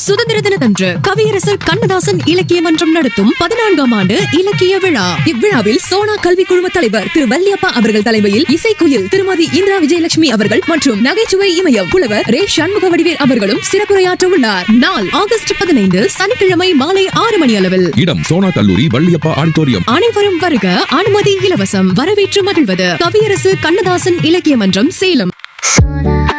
சுதந்திர தினத்தன்று கவியரசர் கண்ணதாசன் இலக்கிய மன்றம் நடத்தும் 14ஆம் ஆண்டு இலக்கிய விழா. இவ்விழாவில் சோனா கல்வி குழும தலைவர் திரு வல்லியப்பா அவர்கள் தலைமையில் இசைக்குயில் திருமதி இந்திரா விஜயலட்சுமி அவர்கள் மற்றும் நகைச்சுவை இமயம் புலவர் ரே சண்முக வடிவேல் அவர்களும் சிறப்புரையாற்ற உள்ளார். நாள் ஆகஸ்ட் 15 சனிக்கிழமை மாலை 6 மணி அளவில். இடம் சோனா கல்லூரி வள்ளியப்பா ஆடிட்டோரியம். அனைவரும் வருக, அனுமதி இலவசம். வரவேற்று மகிழ்வது கவியரசு கண்ணதாசன் இலக்கிய மன்றம், சேலம்.